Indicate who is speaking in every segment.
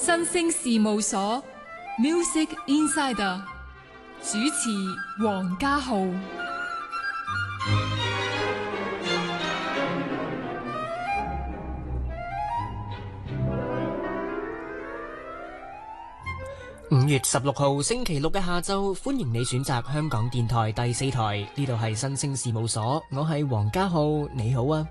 Speaker 1: 新聲事務所 Music Insider 主持黃家浩。
Speaker 2: 5月16號星期六嘅下晝，歡迎你選擇香港電台第4台，呢度係新聲事務所，我係黃家浩，你好啊！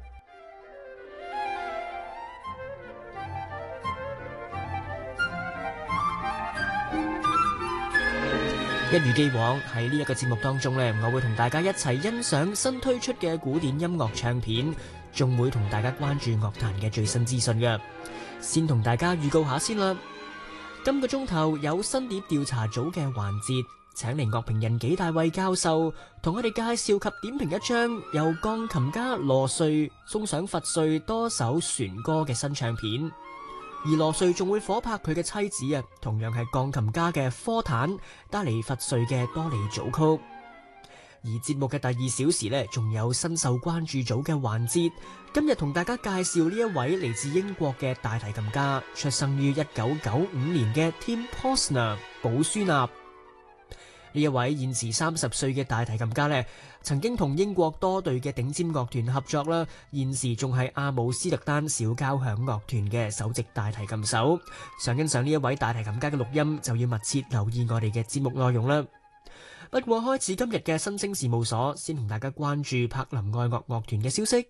Speaker 2: 一如既往喺呢一個節目當中呢，我會同大家一齊欣賞新推出嘅古典音樂唱片，仲會同大家關注樂壇嘅最新資訊嘅。先同大家預告下先啦。今個鐘頭有新碟調查組嘅環節，請嚟樂評人紀大衛教授同我哋介紹及點評一張由鋼琴家羅瑞送上佛瑞多首旋歌嘅新唱片。而羅瑞仲會夥拍佢嘅妻子同樣係鋼琴家嘅科坦帶嚟佛瑞嘅多利組曲。而節目嘅第2小時呢，仲有新受關注組嘅環節。今日同大家介紹呢一位嚟自英國嘅大提琴家，出生於1995年嘅 Tim Posner 保舒納。呢一位現時30歲嘅大提琴家呢，曾經同英國多隊嘅頂尖樂團合作啦，現時仲係阿姆斯特丹小交響樂團嘅首席大提琴手。想欣賞呢一位大提琴家嘅錄音，就要密切留意我哋嘅節目內容啦。不過開始今日嘅新聲事務所，先同大家關注柏林愛樂樂團嘅消息。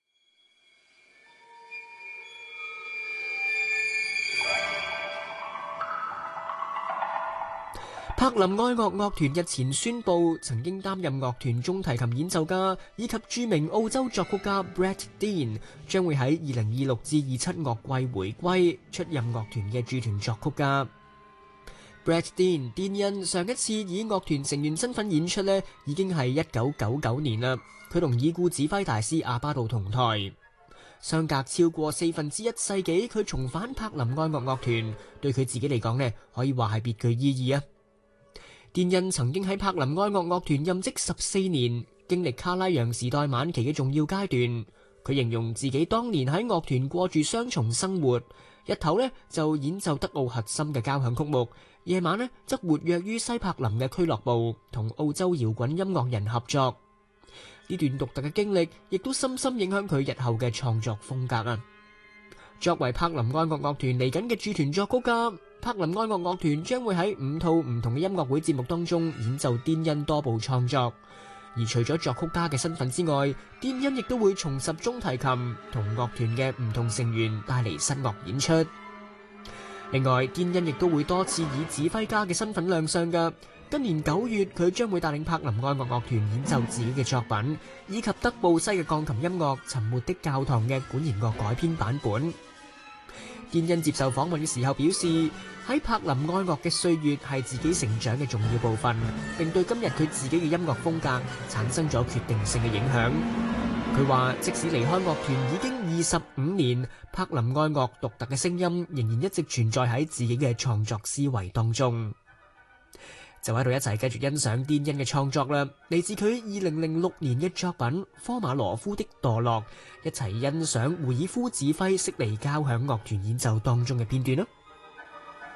Speaker 2: 柏林愛樂樂團日前宣布，曾經擔任樂團中提琴演奏家以及著名澳洲作曲家 Brett Dean 將會喺2026至27樂季回歸，出任樂團嘅駐團作曲家。Brett Dean 電恩上一次以樂團成員身份演出呢，已經係1999年啦。佢同已故指揮大師阿巴杜同台，相隔超過1/4世紀，佢重返柏林愛樂樂團，對佢自己嚟講呢，可以話係別具意義啊。電恩曾經喺柏林愛樂樂團任職14年，經歷卡拉揚時代晚期嘅重要階段。佢形容自己當年喺樂團過住雙重生活，日頭呢就演奏德奧核心嘅交響曲目，夜晚呢則活躍於西柏林嘅俱樂部，同澳洲搖滾音樂人合作。呢段獨特嘅經歷，亦都深深影響佢日後嘅創作風格啊！作為柏林愛樂樂團嚟緊嘅駐團作曲家，柏林愛樂樂團將會喺5套唔同嘅音樂會節目當中演奏甸恩多部創作。而除咗作曲家嘅身份之外，甸恩亦都會重拾中提琴，同樂團嘅唔同成員帶嚟新樂演出。另外，甸恩亦都會多次以指揮家嘅身份亮相㗎。今年9月，佢將會帶領柏林愛樂樂團演奏自己嘅作品，以及德布西嘅鋼琴音樂《沉沒的教堂》嘅管弦樂改編版本。甸恩接受訪問嘅時候表示，喺柏林愛樂嘅歲月係自己成長嘅重要部分，並對今日佢自己嘅音樂風格產生咗決定性嘅影響。佢話即使離開樂團已經25年，柏林愛樂獨特嘅聲音仍然一直存在喺自己嘅創作思維當中。就喺度一齊繼續欣賞甸恩嘅創作啦，嚟自佢2006年嘅作品《科馬羅夫的墮落》，一齊欣賞胡爾夫指揮悉尼交響樂團演奏當中嘅片段啦。